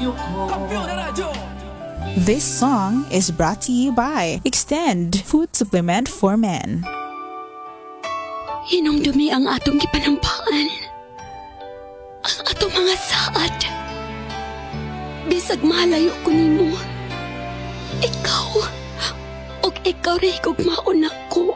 This song is brought to you by Extend Food Supplement for Men. Hinumdumi ang atong gipanampaan. Ang atong mga saad. Bisag malayo ko nimo. Ikaw ray kog mauna ko.